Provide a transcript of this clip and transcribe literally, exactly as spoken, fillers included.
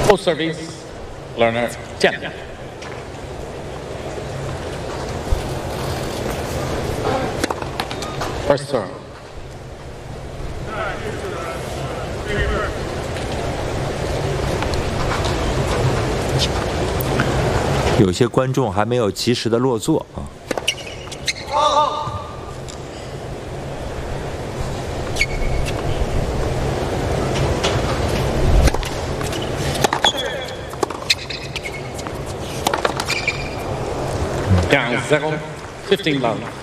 Full service, learner ten. First serve. 有些观众还没有及时的落座啊。 Down zero, fifteen love.